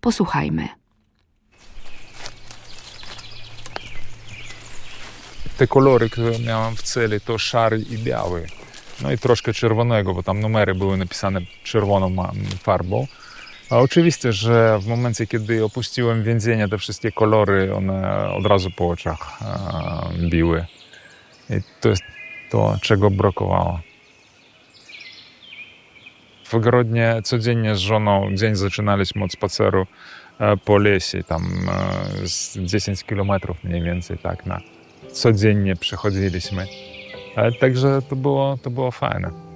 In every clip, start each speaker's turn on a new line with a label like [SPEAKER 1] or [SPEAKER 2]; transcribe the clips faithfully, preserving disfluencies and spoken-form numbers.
[SPEAKER 1] Posłuchajmy.
[SPEAKER 2] Te kolory, które miałem w celi, to szary i biały. No i troszkę czerwonego, bo tam numery były napisane czerwoną farbą. A oczywiście, że w momencie, kiedy opuściłem więzienie, te wszystkie kolory, one od razu po oczach e, biły. I to jest to, czego brakowało. W Ogrodnie codziennie z żoną dzień zaczynaliśmy od spaceru e, po lesie, tam e, z dziesięć kilometrów mniej więcej, tak, na codziennie przechodziliśmy. E, także to było, to było fajne.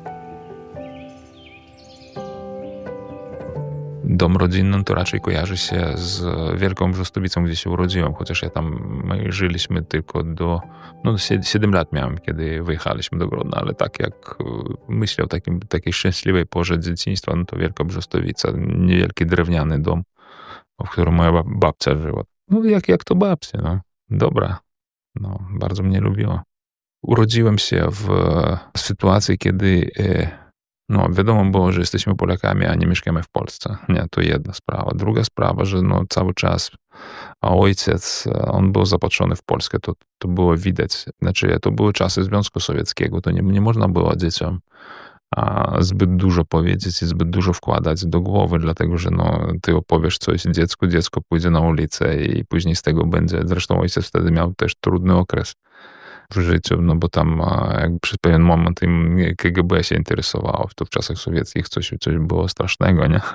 [SPEAKER 2] Dom rodzinny to raczej kojarzy się z Wielką Brzostowicą, gdzie się urodziłem, chociaż ja tam my żyliśmy tylko do, no siedem lat miałem, kiedy wyjechaliśmy do Grodna, ale tak jak myślę o takim, takiej szczęśliwej porze dzieciństwa, no to Wielka Brzostowica, niewielki drewniany dom, w którym moja babcia żyła. No jak, jak to babcia, no. Dobra, no, bardzo mnie lubiła. Urodziłem się w sytuacji, kiedy no, wiadomo było, że jesteśmy Polakami, a nie mieszkamy w Polsce. Nie, to jedna sprawa. Druga sprawa, że no, cały czas a ojciec, on był zapatrzony w Polskę, to, to było widać. Znaczy, to były czasy Związku Sowieckiego, to nie, nie można było dzieciom a, zbyt dużo powiedzieć i zbyt dużo wkładać do głowy, dlatego, że no, ty opowiesz coś dziecku, dziecko pójdzie na ulicę i później z tego będzie. Zresztą ojciec wtedy miał też trudny okres w życiu, no bo tam jakby przez pewien moment im K G B się interesowało, to w czasach sowieckich coś, coś było strasznego, nie?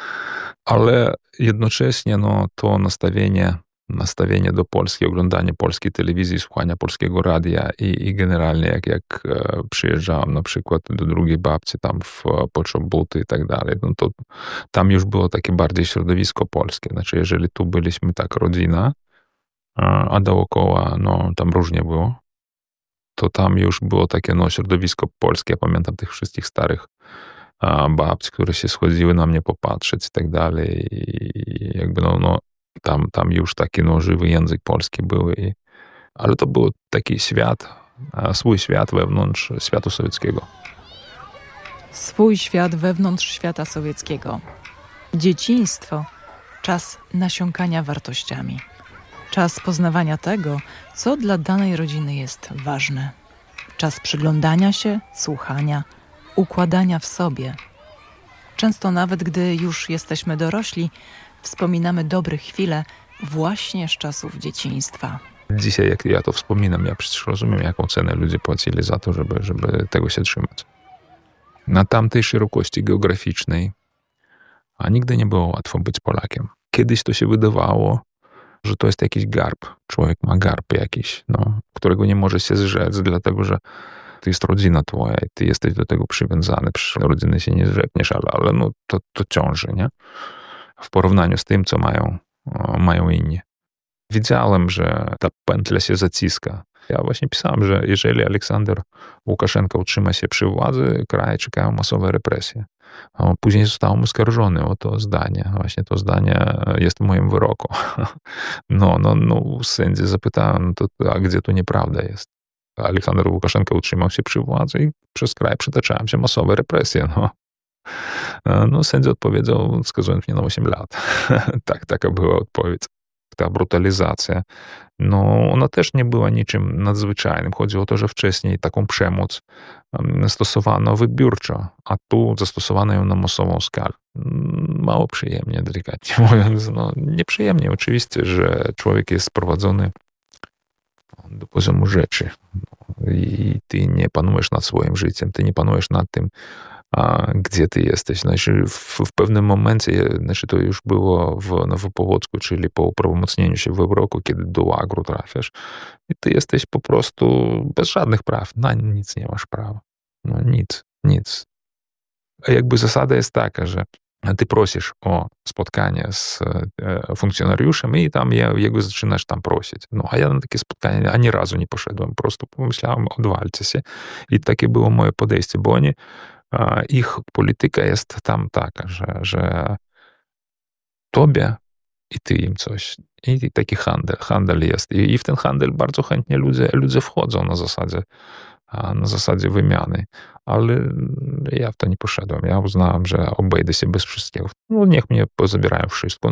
[SPEAKER 2] Ale jednocześnie no, to nastawienie, nastawienie do Polski, oglądanie polskiej telewizji, słuchania polskiego radia i, i generalnie jak, jak przyjeżdżałem na przykład do drugiej babci tam w Poczobuty i tak dalej, no to tam już było takie bardziej środowisko polskie. Znaczy jeżeli tu byliśmy tak rodzina, a dookoła no tam różnie było, to tam już było takie no, środowisko polskie. Ja pamiętam tych wszystkich starych a, babci, które się schodziły na mnie popatrzeć i tak dalej. I jakby no, no tam, tam już taki no, żywy język polski był. I, ale to był taki świat, a, swój świat wewnątrz świata sowieckiego.
[SPEAKER 3] Swój świat wewnątrz świata sowieckiego. Dzieciństwo, czas nasiąkania wartościami. Czas poznawania tego, co dla danej rodziny jest ważne. Czas przyglądania się, słuchania, układania w sobie. Często nawet gdy już jesteśmy dorośli, wspominamy dobre chwile właśnie z czasów dzieciństwa.
[SPEAKER 2] Dzisiaj jak ja to wspominam, ja przecież rozumiem, jaką cenę ludzie płacili za to, żeby, żeby tego się trzymać. Na tamtej szerokości geograficznej, a nigdy nie było łatwo być Polakiem. Kiedyś to się wydawało, że to jest jakiś garb. Człowiek ma garb jakiś, no, którego nie może się zrzec, dlatego że to jest rodzina twoja i ty jesteś do tego przywiązany. Przecież rodziny się nie zrzekniesz, ale, ale no, to, to ciąży, nie? W porównaniu z tym, co mają, o, mają inni. Widziałem, że ta pętla się zaciska. Ja właśnie pisałem, że jeżeli Aleksander Łukaszenka utrzyma się przy władzy, kraj czekają masowe represje. A później zostałem oskarżony o to zdanie. Właśnie to zdanie jest w moim wyroku. No, no, no, sędzia zapytałem, to, a gdzie tu nieprawda jest? Aleksander Łukaszenka utrzymał się przy władzy i przez kraj przytaczają się masowe represje. No, no sędzia odpowiedział, skazując mnie na osiem lat. Tak, taka była odpowiedź. Ta brutalizacja, no ona też nie była niczym nadzwyczajnym. Chodzi o to, że wcześniej taką przemoc stosowano wybiórczo, a tu zastosowano ją na masową skalę. Mało przyjemnie, delikatnie mówiąc. No, nieprzyjemnie oczywiście, że człowiek jest sprowadzony do poziomu rzeczy i ty nie panujesz nad swoim życiem, ty nie panujesz nad tym, a gdzie ty jesteś. Znaczy w, w pewnym momencie, znaczy to już było w Nowopołocku, czyli po uprawomocnieniu się wyroku, kiedy do łagru trafiasz i ty jesteś po prostu bez żadnych praw. Na nic nie masz prawa. No nic, nic. A jakby zasada jest taka, że ty prosisz o spotkanie z funkcjonariuszem i tam jego zaczynasz tam prosić. No a ja na takie spotkanie ani razu nie poszedłem. Po prostu pomyślałem, odwalcie się. I takie było moje podejście, bo oni ich polityka jest tam taka, że, że tobie i ty im coś. I taki handel, handel jest. I, i w ten handel bardzo chętnie ludzie, ludzie wchodzą na zasadzie, na zasadzie wymiany. Ale ja w to nie poszedłem. Ja uznałem, że obejdę się bez wszystkiego. No niech mnie pozabierają wszystko.